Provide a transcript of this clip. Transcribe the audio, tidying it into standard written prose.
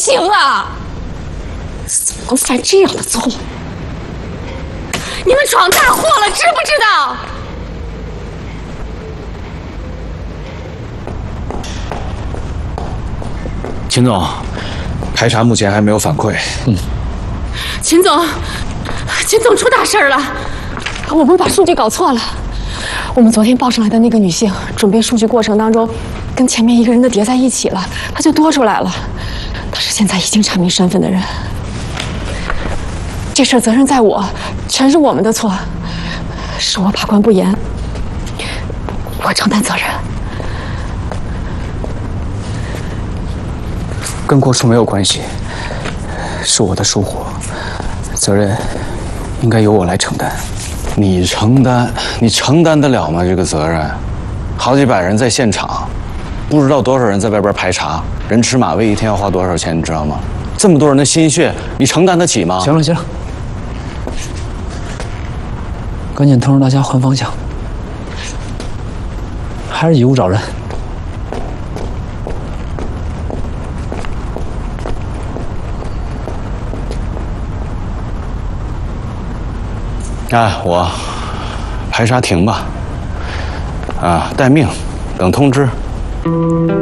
行啊！怎么能犯这样的错误？你们闯大祸了，知不知道？ 秦总，排查目前还没有反馈。 秦总出大事了！我们把数据搞错了。我们昨天报上来的那个女性，准备数据过程当中，跟前面一个人的叠在一起了，她就多出来了。她是现在已经查明身份的人。这事儿责任在我，全是我们的错，是我把关不严，我承担责任。 跟郭叔没有关系，是我的疏忽，责任应该由我来承担。 你承担得了吗？这个责任，好几百人在现场，不知道多少人在外边排查，人吃马喂一天要花多少钱，你知道吗？这么多人的心血，你承担得起吗？ 行了，赶紧通知大家换方向，还是以物找人。 我排查停吧，待命，等通知。